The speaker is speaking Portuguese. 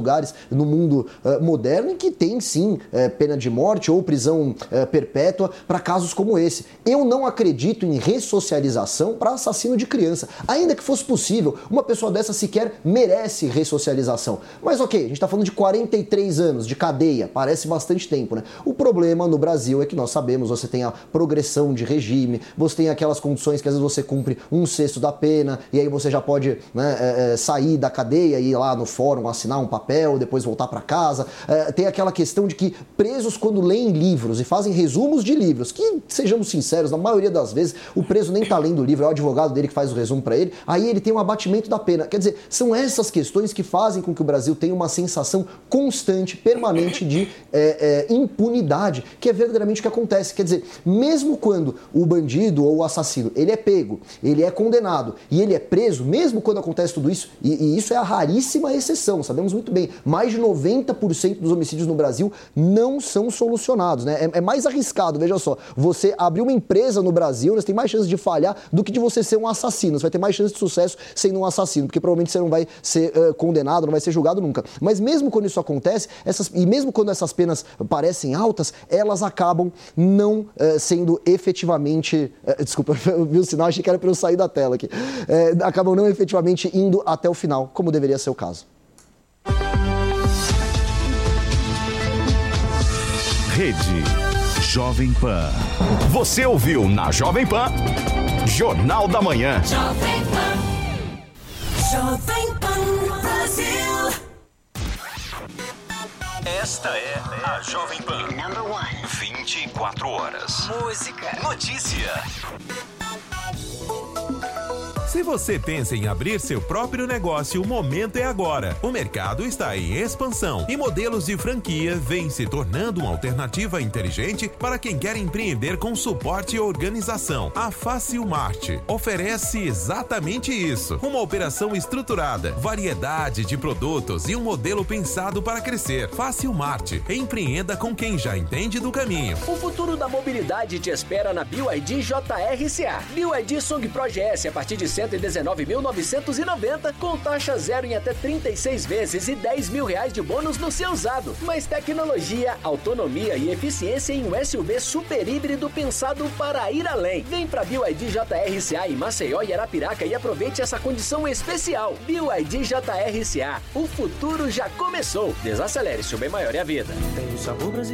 lugares no mundo moderno em que tem sim pena de morte ou prisão perpétua para casos como esse. Eu não acredito em ressocialização para assassino de criança. Ainda que fosse possível, uma pessoa dessa sequer merece ressocialização. Mas ok, a gente está falando de 43 anos de cadeia, parece bastante tempo, né? O problema no Brasil é que nós sabemos, você tem a progressão de regime, você tem aquelas condições que às vezes você cumpre 1/6 da pena e aí você já pode, né, sair da cadeia e ir lá no fórum assinar um papel, depois voltar para casa. Tem aquela questão de que presos, quando leem livros e fazem resumos de livros, que, sejamos sinceros, na maioria das vezes o preso nem tá lendo o livro, é o advogado dele que faz o resumo para ele, aí ele tem um abatimento da pena. Quer dizer, são essas questões que fazem com que o Brasil tenha uma sensação constante, permanente de impunidade, que é verdadeiramente o que acontece. Quer dizer, mesmo quando o bandido ou o assassino, ele é pego, ele é condenado e ele é preso, mesmo quando acontece tudo isso, e isso é a raríssima exceção, sabemos muito bem, mais de 90% dos homicídios no Brasil não são solucionados, né? É mais arriscado, veja só, você abrir uma empresa no Brasil, você tem mais chances de falhar do que de você ser um assassino, você vai ter mais chance de sucesso sendo um assassino, porque provavelmente você não vai ser condenado, não vai ser julgado nunca. Mas mesmo quando isso acontece, e mesmo quando essas penas parecem altas, elas acabam não sendo efetivamente... desculpa, eu vi o sinal, achei que era para eu sair da tela aqui. Acabam não efetivamente indo até o final, como deveria ser o caso. Rede Jovem Pan. Você ouviu na Jovem Pan, Jornal da Manhã. Jovem Pan. Jovem Pan Brasil. Esta é a Jovem Pan. Number 1. 24 horas. Música. Notícia. Se você pensa em abrir seu próprio negócio, o momento é agora. O mercado está em expansão e modelos de franquia vêm se tornando uma alternativa inteligente para quem quer empreender com suporte e organização. A Facilmart oferece exatamente isso. Uma operação estruturada, variedade de produtos e um modelo pensado para crescer. Facilmart. Empreenda com quem já entende do caminho. O futuro da mobilidade te espera na BYD JRCA. BYD Song Pro GS a partir de R$119.990 com taxa zero em até 36 vezes e R$10 mil de bônus no seu usado. Mais tecnologia, autonomia e eficiência em um SUV super híbrido pensado para ir além. Vem pra BYD JRCA em Maceió e Arapiraca e aproveite essa condição especial. BYD JRCA. O futuro já começou. Desacelere, seu bem maior é a vida. Tem o sabor brasileiro.